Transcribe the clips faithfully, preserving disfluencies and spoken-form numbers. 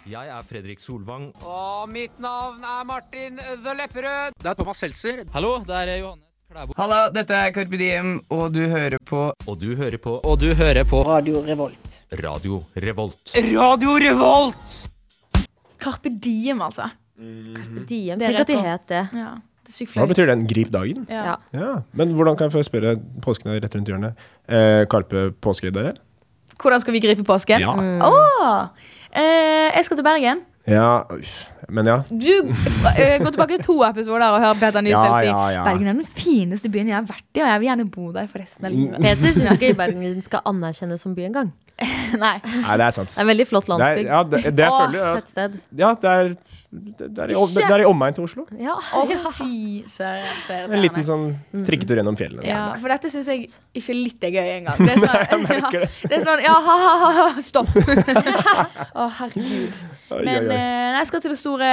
Jeg er Fredrik Solvang. Og mitt navn er Martin The Lepperød. Det er Thomas Seltzer. Hallo, det er Johannes Klæbo. Hallo, dette er Carpe Diem, og du hører på Og du hører på Og du hører på Radio Revolt. Radio Revolt. Radio Revolt! Carpe Diem, altså. Carpe Diem, Det er tenk at de rett het det. Ja, det er sykt Hva flaut. betyr den? Grip dagen? Ja. Ja. Men hvordan kan jeg få spørre? Påsken er rett rundt hjørnet. Eh, Karpe påske, dere? Hvordan skal vi gripe påsken? Ja. Mm. Åh, eh, jeg skal til Bergen. Ja, uff. Men ja. Du, eh, gå tilbake to episoder og hør Peter Nystøl Ja, si ja, ja. Bergen er den fineste byen jeg har vært i, og jeg vil gjerne bo der for resten av livet. Peter synes ikke Bergen skal anerkjennes som by en gang. Nei. Nei, det er sant. Det er en veldig flott Det er, landsbygd. ja, det, det jeg Åh, føler Fett sted. Ja, det er, det, det er, i, det er i omegn til Oslo. Ja. Å, fy søren, så En liten irriterende. sånn trikketur gjennom fjellene. Ja, sånn. for dette synes jeg ikke litt er gøy engang. Det er sånn, Jeg merker det. ja, det er sånn ja, ha, ha, ha, ha, stopp. Å, herregud. Oi, Men oi, oi. eh, jeg skal til det store,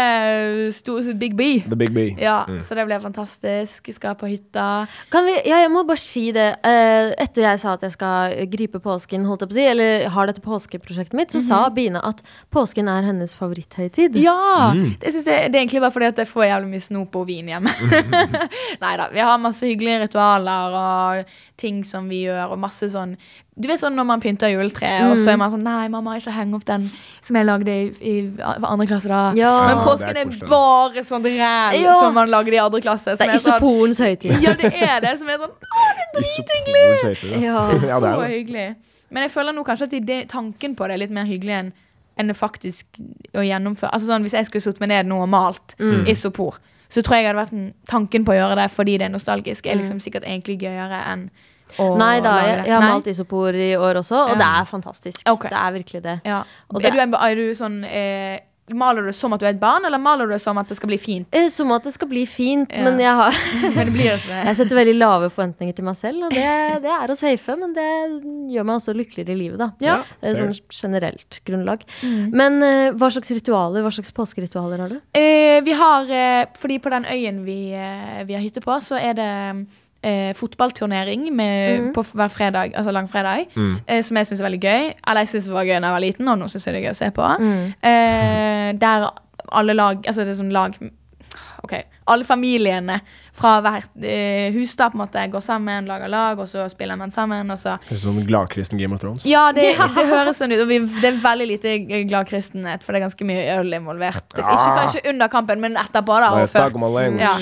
store Big B. The Big B. Ja, Mm. så det blir fantastisk. Jeg skal på hytta. Kan vi, ja, jeg må bare si det. Eh, etter jeg sa at jeg skal gripe påsken, holdt jeg på å si, eller har dette påskeprosjektet mitt, så sa Bine at påsken er hennes favoritthøytid. Ja! Mm. Det, synes jeg, det er egentlig bare fordi at jeg får jævlig mye snop og vin hjemme. Neida, vi har masse hyggelige ritualer og ting som vi gjør, og masse sånn. Du vet sånn når man pynter juletre, og så er man sånn, nei, mamma, ikke henge opp den som jeg lagde i, i andre klasse da. Ja. Men Ja, påsken det er er, koselig. bare sånn ræl Ja. som man lagde i andre klasse. Det som er sånn, isopolens høytid. ja, det er det, som er sånn, Isopolens høytid, ja. Ja. Ja, det så er det. hyggelig. Men jeg føler nå kanskje at det, tanken på det er litt mer hyggelig enn enn det faktisk å gjennomføre. Altså sånn, hvis jeg skulle sutt meg ned nå og malt Mm. isopor, så tror jeg det hadde vært sånn, tanken på å gjøre det fordi det er nostalgisk, er liksom sikkert egentlig gøyere enn å Nei da, lage jeg, det. jeg har Nei? malt isopor i år også, og Ja. det er fantastisk. Ok. Det er virkelig det. Ja. Og er, det- du, en- er du sånn eh, Maler du det som at du er et barn, eller maler du det som at det skal bli fint? Eh, Som at det skal bli fint, Ja. men jeg har Men det blir jo ikke det. Jeg setter veldig lave forventninger til meg selv, og det, det er å safe, men det gjør meg også lykkeligere i livet, da. Ja. Eh, Sånn generelt grunnlag. Men eh, hva slags ritualer, hva slags påskeritualer har du? Eh, vi har, eh, fordi på den øyen vi, eh, vi har hytte på, så er det eh, fotballturnering med, Mhm. på f- hver fredag, altså langfredag, Mm. eh, som jeg synes er veldig gøy. Eller jeg synes det var gøy da jeg var liten, og nå synes jeg det er gøy å se på. Mm. Eh, der alle lag, altså det er sånn lag, ok, alle familiene fra hvert eh, hus da på en måte går sammen, lager lag, og så spiller man sammen, og så Høres ut som gladkristen Game of Thrones. ja, det, det høres sånn ut, og vi, det er veldig lite glad kristenhet, for det er ganske mye øl involvert. Ja. Ikke kanskje under kampen, men etterpå da, Nei, og før. takk om alle. Ja.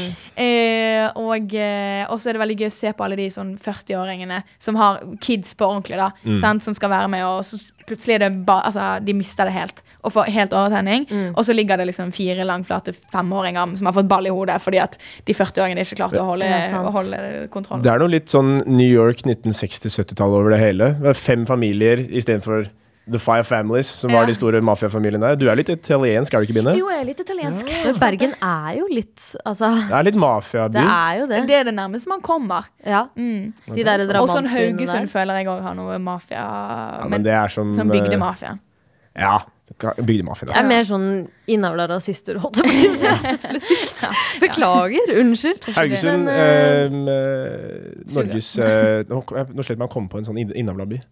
Eh, og eh, og så er det veldig gøy å se på alle de sånn førti-åringene som har kids på ordentlig da, Mm. sant, som skal være med, og så plutselig er det ba, altså, de mister det helt, og får helt overtenning, Mm. og så ligger det liksom fire langflate femåringer som har fått ball i hodet, fordi at de førti-åringene ikke klarte å holde, Ja, sant. å holde kontroll. Det er noe litt sånn New York nitten seksti-syttitallet over det hele. Det er fem familier istedenfor The Five Families, som Ja. var de store mafiafamiliene der. Du er litt italiensk, er du ikke, Bine? Jo, jeg er litt italiensk. Men Bergen er jo litt Altså, Det er litt mafiaby. det er jo det. Det er det nærmeste man kommer. Ja. Mm. De der Og sånn drabantbyene Haugesund der. føler jeg også har noe mafia. Ja, men men det er som sånn eh, bygdemafia. Ja, bygdemafia. Det er mer sånn innavla rasister, holdt jeg på å si. Det er stygt. Beklager, unnskyld. Haugesund, Men, eh, med Norges eh, Nå nå sliter jeg med å komme på en sånn inn- innavla by.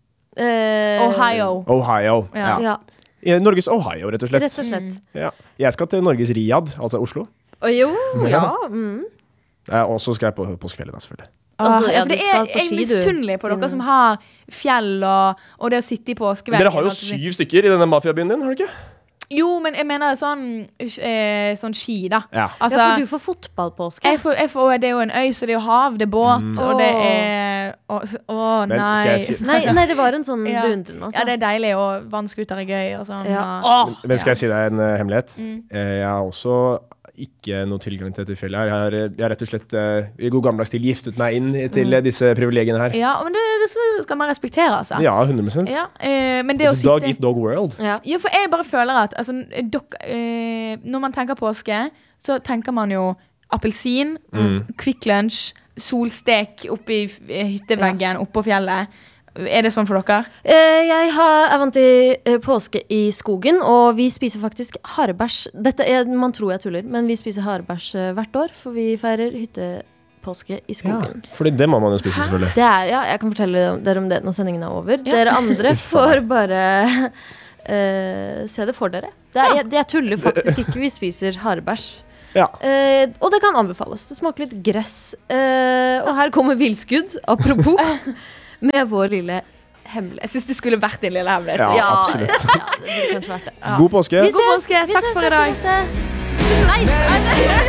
Eh, Ohio. Ohio. Ja. Ja. Ja, I Norges Ohio, rett og slett. rett og slett. Ja. Jeg skal til Norges Riyadh, altså Oslo. Og jo, ja. Mm. Eh, Og så skal jeg på påskefjellet, da, selvfølgelig. Altså, Ah, ja, for du det er, skal på jeg er ski, du. misunnelig på dere som har fjell og, og det å sitte i påskeveggen. Dere har jo altså. syv stykker i denne mafiabyen din, har du ikke? Jo, men jeg mener sånn, eh, sånn ski, da. Ja. Altså, Ja, for du får fotballpåske. jeg får, jeg får, det er jo en øy, så det er jo hav, det er båt, Mm. og det er Å, å, Men nei. skal jeg si- Nei, nei, det var en sånn Ja. beundring, altså. Ja, det er deilig, og vannskuter er gøy og sånn. Ja. og- Men skal jeg si deg en eh, hemmelighet? Mm. Eh, jeg har også ikke noe tilgang til dette fjellet her. Jeg har, eh, jeg har rett og slett eh, i god gammeldags stil giftet meg inn til eh, disse privilegiene her. Ja, men det, det skal man respektere, altså. Ja, hundre prosent. Ja, eh, men det å It's dog sitte eat dog world. Ja. Ja, for jeg bare føler at altså, dok, eh, når man tenker påske, så tenker man jo appelsin, Mm. Quick Lunch, solstek oppi f- hytteveggen, oppå fjellet. Er det sånn for dere? Eh, Jeg har, er vant til eh, påske i skogen, og vi spiser faktisk harebæsj. Dette er, man tror jeg tuller, men vi spiser harebæsj eh, hvert år, for vi feirer hyttepåske i Ja, skogen. fordi det må man jo spise, selvfølgelig. Det er, ja, jeg kan fortelle dere om det når sendingen er over. Dere andre får bare eh, se det for dere. Det er, jeg, jeg tuller faktisk ikke. Vi spiser harebæsj. Ja. Eh, og det kan anbefales. Det smaker litt gress. Eh, og her kommer villskudd, apropos, med vår lille hemmelighet. Jeg synes du skulle vært din lille hemmelighet. Ja, Ja, absolutt. ja, det burde kanskje vært det. God påske. Vi God ses, påske. vi Takk ses for i etter dag. dette. Nei!